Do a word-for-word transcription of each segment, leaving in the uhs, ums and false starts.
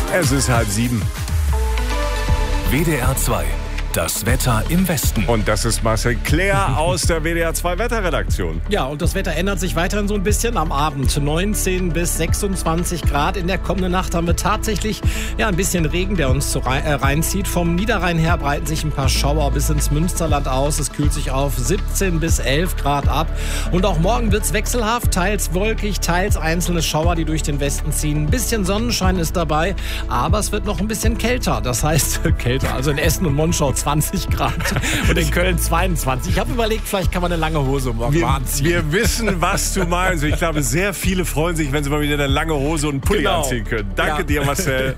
Es ist halb sieben. W D R zwei. Das Wetter im Westen. Und das ist Marcel Claire aus der W D R zwei Wetterredaktion. Ja, und das Wetter ändert sich weiterhin so ein bisschen am Abend. neunzehn bis sechsundzwanzig Grad. In der kommenden Nacht haben wir tatsächlich ja, ein bisschen Regen, der uns so rein, äh, reinzieht. Vom Niederrhein her breiten sich ein paar Schauer bis ins Münsterland aus. Es kühlt sich auf siebzehn bis elf Grad ab. Und auch morgen wird es wechselhaft, teils wolkig, teils einzelne Schauer, die durch den Westen ziehen. Ein bisschen Sonnenschein ist dabei, aber es wird noch ein bisschen kälter. Das heißt, kälter, also in Essen und Monschau zwanzig Grad und in Köln zweiundzwanzig. Ich habe überlegt, vielleicht kann man eine lange Hose morgen wir, mal anziehen. Wir wissen, was du meinst. Ich glaube, sehr viele freuen sich, wenn sie mal wieder eine lange Hose und einen Pulli genau. anziehen können. Danke ja. dir, Marcel.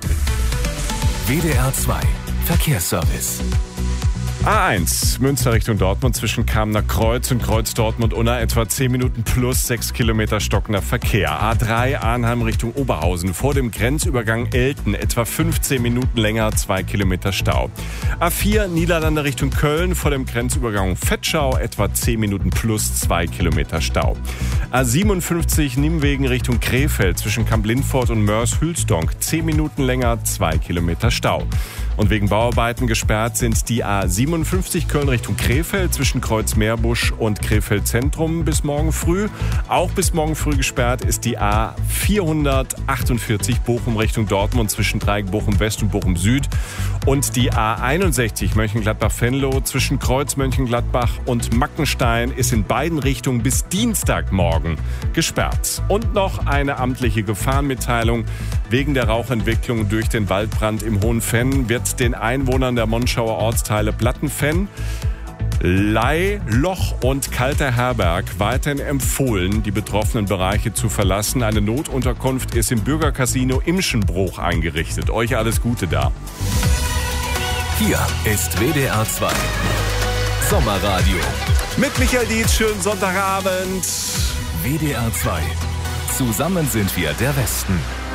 W D R zwei. Verkehrsservice. A eins, Münster Richtung Dortmund zwischen Kamener Kreuz und Kreuz Dortmund-Unna etwa zehn Minuten plus sechs Kilometer stockender Verkehr. A drei, Arnheim Richtung Oberhausen vor dem Grenzübergang Elten etwa fünfzehn Minuten länger, zwei Kilometer Stau. A vier, Niederlande Richtung Köln vor dem Grenzübergang Vetschau etwa zehn Minuten plus zwei Kilometer Stau. A siebenundfünfzig, Nimwegen Richtung Krefeld zwischen Kamp-Lindfort und Mörs-Hülsdonk zehn Minuten länger, zwei Kilometer Stau. Und wegen Bauarbeiten gesperrt sind die A siebenundfünfzig Köln Richtung Krefeld zwischen Kreuz-Meerbusch und Krefeld Zentrum bis morgen früh. Auch bis morgen früh gesperrt ist die A vierhundertachtundvierzig Bochum Richtung Dortmund zwischen Dreieck Bochum West und Bochum Süd. Und die A einundsechzig Mönchengladbach-Venlo zwischen Kreuz Mönchengladbach und Mackenstein ist in beiden Richtungen bis Dienstagmorgen gesperrt. Und noch eine amtliche Gefahrenmitteilung. Wegen der Rauchentwicklung durch den Waldbrand im Hohenfenn wird den Einwohnern der Monschauer Ortsteile Plattenfenn, Ley, Loch und Kalter Herberg weiterhin empfohlen, die betroffenen Bereiche zu verlassen. Eine Notunterkunft ist im Bürgercasino Imschenbruch eingerichtet. Euch alles Gute da. Hier ist W D R zwei. Sommerradio. Mit Michael Dietz, schönen Sonntagabend. W D R zwei. Zusammen sind wir der Westen.